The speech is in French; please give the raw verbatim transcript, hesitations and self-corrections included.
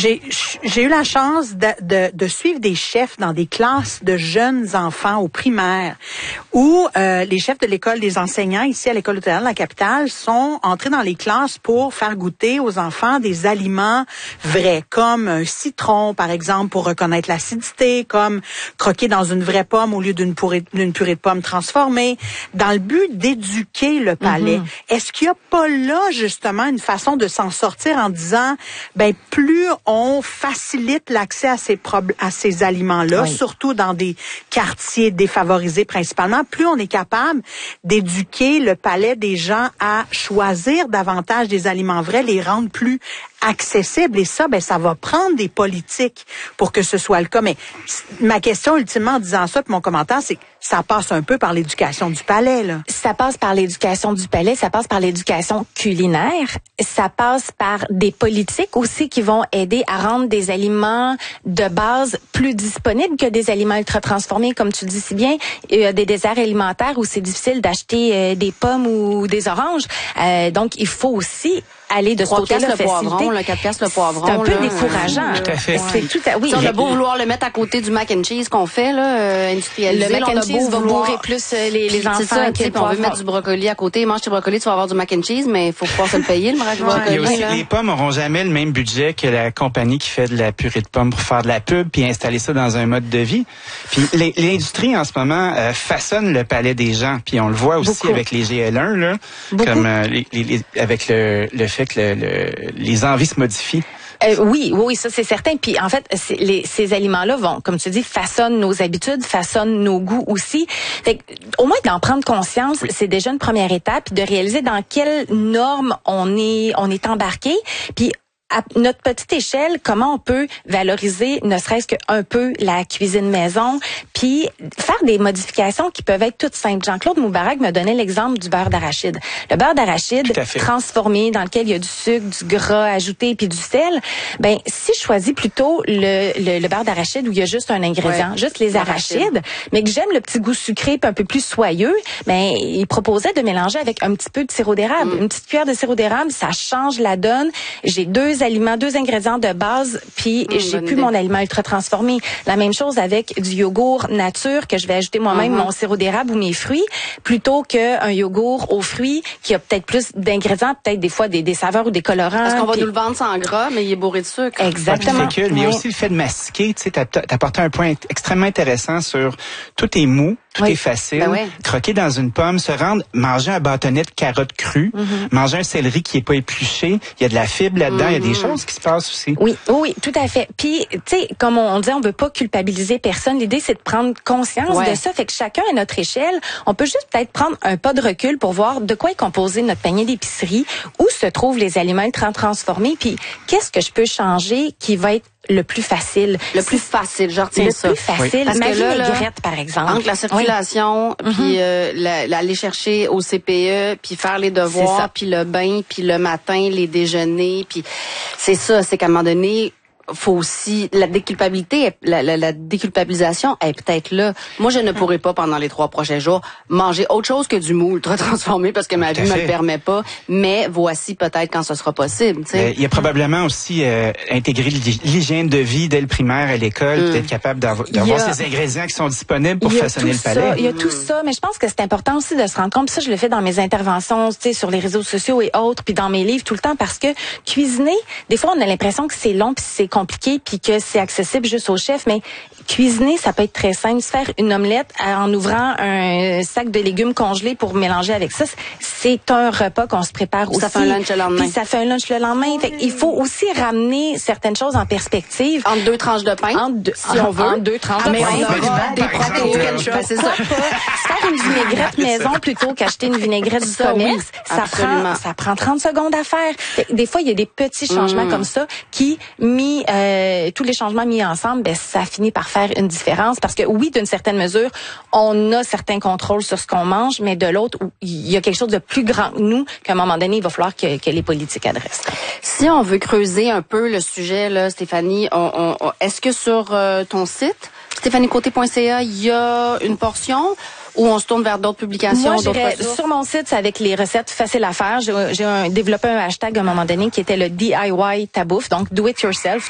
J'ai j'ai eu la chance de, de, de suivre des chefs dans des classes de jeunes enfants au primaire où euh, les chefs de l'école des enseignants ici à l'école hôtelière de la capitale sont entrés dans les classes pour faire goûter aux enfants des aliments vrais, comme un citron, par exemple, pour reconnaître l'acidité, comme croquer dans une vraie pomme au lieu d'une purée, d'une purée de pommes transformée, dans le but d'éduquer le palais. Mm-hmm. Est-ce qu'il n'y a pas là, justement, une façon de s'en sortir en disant, ben plus on facilite l'accès à ces prob- à ces aliments-là, oui. surtout dans des quartiers défavorisés principalement, plus on est capable d'éduquer le palais des gens à choisir davantage des aliments vrais, les rendre plus accessibles. Et ça, ben ça va prendre des politiques pour que ce soit le cas. Mais ma question, ultimement, en disant ça, puis mon commentaire, c'est que ça passe un peu par l'éducation du palais, là. Ça passe par l'éducation du palais, ça passe par l'éducation culinaire, ça passe par des politiques aussi qui vont aider à rendre des aliments de base plus disponibles que des aliments ultra transformés, comme tu dis si bien. Il y a des déserts alimentaires où c'est difficile d'acheter euh, des pommes ou des oranges. Euh, donc, il faut aussi aller de ce côté-là le poivron, le quatre piastres le poivron. C'est un peu là, décourageant. Euh, tout à fait. C'est tout à, oui. Si on a beau vouloir le mettre à côté du mac and cheese qu'on fait, là, euh, industrialisé. Le mac and cheese va bourrer plus euh, les, les enfants. C'est ça, tu sais, on veut mettre du brocoli à côté. Mange tes brocolis, tu vas avoir du mac and cheese, mais il faut pouvoir se le payer, le mac and brocoli. cheese. Aussi, les pommes n'auront jamais le même budget que la compagnie qui fait de la purée de pommes pour faire de la pub puis installer ça dans un mode de vie. Puis les, l'industrie, en ce moment, euh, façonne le palais des gens. Puis on le voit aussi Beaucoup. avec les G L un, là, Beaucoup. comme euh, les, les, avec le, le fait que le, le les envies se modifient. Euh, oui, oui, ça c'est certain. Puis en fait, c'est, les, ces aliments-là vont, comme tu dis, façonnent nos habitudes, façonnent nos goûts aussi. Fait que, au moins d'en prendre conscience, oui. c'est déjà une première étape, puis de réaliser dans quelles normes on est, on est embarqué. Puis à notre petite échelle, comment on peut valoriser, ne serait-ce qu'un peu, la cuisine maison, puis faire des modifications qui peuvent être toutes simples. Jean-Claude Moubarak me donnait l'exemple du beurre d'arachide. Le beurre d'arachide transformé, dans lequel il y a du sucre, du gras ajouté, puis du sel, ben si je choisis plutôt le, le, le beurre d'arachide où il y a juste un ingrédient, ouais, juste les arachides, arachide. mais que j'aime le petit goût sucré puis un peu plus soyeux, ben il proposait de mélanger avec un petit peu de sirop d'érable. Mm. Une petite cuillère de sirop d'érable, ça change la donne. J'ai deux aliments, deux ingrédients de base, puis mmh, j'ai plus idée. mon aliment ultra transformé. La même chose avec du yogourt nature que je vais ajouter moi-même mmh. mon sirop d'érable ou mes fruits, plutôt qu'un yogourt aux fruits qui a peut-être plus d'ingrédients, peut-être des fois des, des saveurs ou des colorants. Parce qu'on va puis... nous le vendre sans gras, mais il est bourré de sucre. Exactement. C'est que, mais aussi le fait de masquer, tu sais, t'as, t'as apporté un point extrêmement intéressant sur tout est mou, tout oui. est facile. Ben oui. Croquer dans une pomme, se rendre, manger un bâtonnet de carottes crues, mm-hmm. manger un céleri qui est pas épluché, il y a de la fibre là-dedans, il mm-hmm. y a des choses qui se passent aussi. Oui, oui, tout à fait. Puis, tu sais, comme on dit, on veut pas culpabiliser personne. L'idée, c'est de prendre conscience ouais. de ça. Fait que chacun à notre échelle, on peut juste peut-être prendre un pas de recul pour voir de quoi est composé notre panier d'épicerie, où se trouvent les aliments ultra transformés, puis qu'est-ce que je peux changer qui va être le plus facile. Le plus facile, je retiens le ça. Le plus facile. Oui. Parce Ma que là, vinaigrette, par exemple. Entre la circulation, oui. puis euh, la, la, aller chercher au C P E, puis faire les devoirs, puis le bain, puis le matin, les déjeuners, puis c'est ça, c'est qu'à un moment donné, faut aussi la déculpabilité, la, la, la déculpabilisation est peut-être là. Moi, je ne pourrais pas pendant les trois prochains jours manger autre chose que du mou ultra transformé parce que ma vie me le permet pas. Mais voici peut-être quand ce sera possible. Il y a probablement aussi euh, intégrer l'hygiène de vie dès le primaire à l'école, mm. d'être capable d'avoir, d'avoir a, ces ingrédients qui sont disponibles pour façonner le palais. Il y a tout mm. ça, mais je pense que c'est important aussi de se rendre compte. Puis ça, je le fais dans mes interventions, tu sais, sur les réseaux sociaux et autres, puis dans mes livres tout le temps, parce que cuisiner, des fois, on a l'impression que c'est long puis c'est compliqué puis que c'est accessible juste au chef, mais cuisiner, ça peut être très simple. Se faire une omelette en ouvrant un sac de légumes congelés pour mélanger avec ça, c'est un repas qu'on se prépare aussi. Ça fait un lunch le lendemain. Puis ça fait un lunch le lendemain. Oui. Fait, il faut aussi ramener certaines choses en perspective. Entre deux tranches de pain, entre deux, si en, on veut. Entre deux tranches ah, de pain. Mais on aura des protéines. C'est ça. Faire une vinaigrette maison plutôt qu'acheter une vinaigrette du commerce, oui, ça prend, ça prend trente secondes à faire. Fait, des fois, il y a des petits changements mmh. comme ça qui, mis, euh, tous les changements mis ensemble, ben, ça finit par faire une différence. Parce que oui, d'une certaine mesure, on a certains contrôles sur ce qu'on mange, mais de l'autre, il y a quelque chose de plus grand que nous qu'à un moment donné, il va falloir que, que les politiques adressent. Si on veut creuser un peu le sujet, là, Stéphanie, on, on, on, est-ce que sur euh, ton site, stéphanie côté point c a, il y a une portion ou on se tourne vers d'autres publications? Moi, j'irais sur mon site, c'est avec les recettes faciles à faire. J'ai, j'ai un, développé un hashtag à un moment donné qui était le D I Y ta bouffe, donc do it yourself,